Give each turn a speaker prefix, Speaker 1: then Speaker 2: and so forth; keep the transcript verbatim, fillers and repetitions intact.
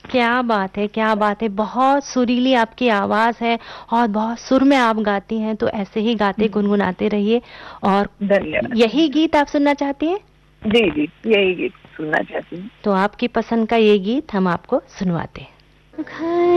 Speaker 1: क्या बात है, क्या बात है। बहुत सुरीली आपकी आवाज़ है और बहुत सुर में आप गाती हैं, तो ऐसे ही गाते गुनगुनाते रहिए। और
Speaker 2: धन्यवाद।
Speaker 1: यही गीत आप सुनना चाहती हैं?
Speaker 2: जी जी, यही गीत सुनना चाहती हूँ।
Speaker 1: तो आपकी पसंद का ये गीत हम आपको सुनवाते हैं।